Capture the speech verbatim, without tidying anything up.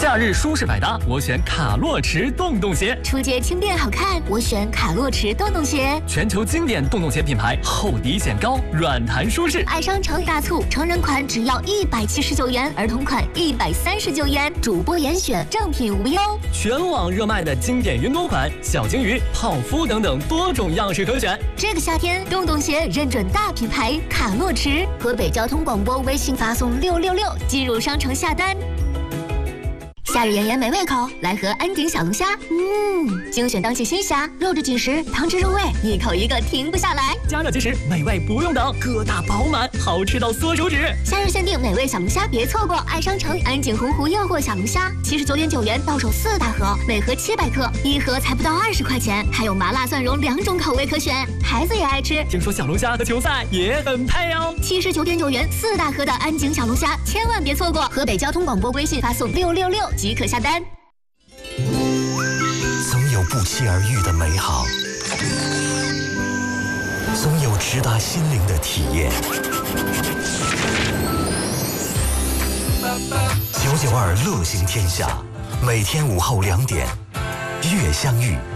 假日舒适百搭，我选卡洛驰洞洞鞋； 出街轻便好看，我选卡洛驰洞洞鞋。 全球经典洞洞鞋品牌，厚底显高，软弹舒适。 爱商城大促，成人款只要一百七十九元，儿童款一百三十九元，主播严选，正品无忧。 全网热卖的经典云朵款、小金鱼、泡芙等等多种样式可选。 这个夏天，洞洞鞋认准大品牌卡洛驰，河北交通广播微信发送六六六进入商城下单。夏日炎炎没胃口，来盒安井小龙虾。嗯，精选当季新虾，肉质紧实，汤汁入味，一口一个停不下来。 加热即食，美味不用等，疙瘩饱满，好吃到缩手指。 夏日限定美味小龙虾，别错过！爱商城安井洪湖诱惑小龙虾，七十九点九元到手四大盒，每盒七百克，一盒才不到二十块钱，还有麻辣蒜蓉两种口味可选，孩子也爱吃。 听说小龙虾和球赛也很配哦。 七十九点九元四大盒的安井小龙虾，千万别错过！河北交通广播微信发送六六六即可下单。 总有不期而遇的美好，总有直达心灵的体验。九九二乐行天下，每天午后两点，乐相遇。